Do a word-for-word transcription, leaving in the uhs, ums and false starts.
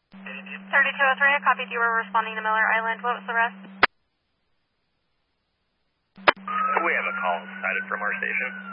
thirty-two oh three, I copied you were responding to Miller Island. What was the rest? We have a call cited from our station.